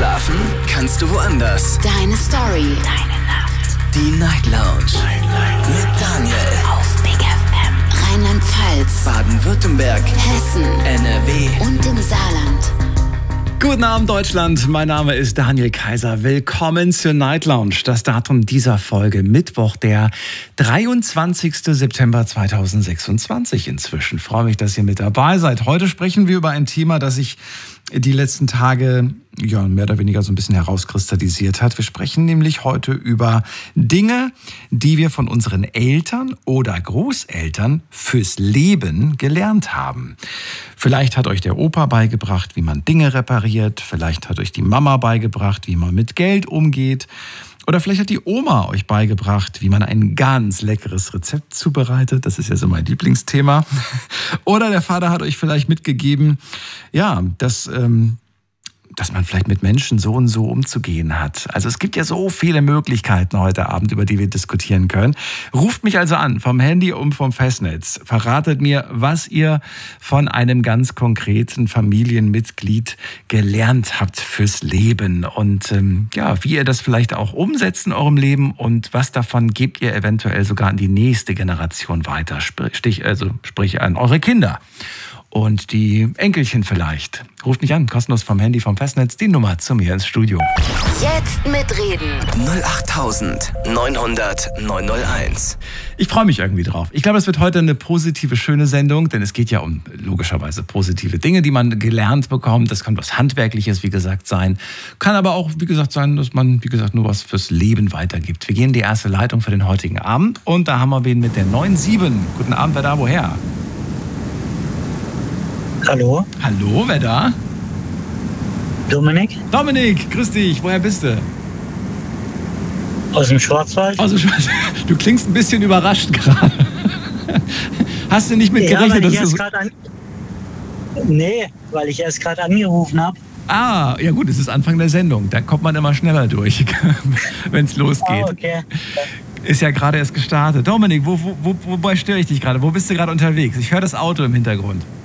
Schlafen kannst du woanders. Deine Story. Deine Nacht. Die Night Lounge. Mit Daniel. Auf Big FM. Rheinland-Pfalz. Baden-Württemberg. Hessen. NRW. Und im Saarland. Guten Abend, Deutschland. Mein Name ist Daniel Kaiser. Willkommen zur Night Lounge. Das Datum dieser Folge: Mittwoch, der 23. September 2026 inzwischen. Ich freue mich, dass ihr mit dabei seid. Heute sprechen wir über ein Thema, das sich die letzten Tage mehr oder weniger so ein bisschen herauskristallisiert hat. Wir sprechen nämlich heute über Dinge, die wir von unseren Eltern oder Großeltern fürs Leben gelernt haben. Vielleicht hat euch der Opa beigebracht, wie man Dinge repariert. Vielleicht hat euch die Mama beigebracht, wie man mit Geld umgeht. Oder vielleicht hat die Oma euch beigebracht, wie man ein ganz leckeres Rezept zubereitet. Das ist ja so mein Lieblingsthema. Oder der Vater hat euch vielleicht mitgegeben, dass man vielleicht mit Menschen so und so umzugehen hat. Also es gibt ja so viele Möglichkeiten heute Abend, über die wir diskutieren können. Ruft mich also an, vom Handy und vom Festnetz. Verratet mir, was ihr von einem ganz konkreten Familienmitglied gelernt habt fürs Leben. Und wie ihr das vielleicht auch umsetzt in eurem Leben und was davon gebt ihr eventuell sogar an die nächste Generation weiter. Sprich an eure Kinder. Und die Enkelchen vielleicht. Ruft mich an, kostenlos vom Handy, vom Festnetz, die Nummer zu mir ins Studio. Jetzt mitreden. 08900 901. Ich freue mich irgendwie drauf. Ich glaube, es wird heute eine positive, schöne Sendung, denn es geht ja um logischerweise positive Dinge, die man gelernt bekommt. Das kann was Handwerkliches, wie gesagt, sein. Kann aber auch, wie gesagt, sein, dass man, nur was fürs Leben weitergibt. Wir gehen in die erste Leitung für den heutigen Abend und da haben wir wen mit der 97. Guten Abend, wer da, woher? Hallo? Hallo, wer da? Dominik? Dominik, grüß dich. Woher bist du? Aus dem Schwarzwald. Du klingst ein bisschen überrascht gerade. Hast du nicht mit gerechnet, dass du... Nee, weil ich erst gerade angerufen habe. Ah, ja gut, es ist Anfang der Sendung. Da kommt man immer schneller durch, wenn es losgeht. Oh, okay. Ist ja gerade erst gestartet. Dominik, wobei störe ich dich gerade? Wo bist du gerade unterwegs? Ich höre das Auto im Hintergrund.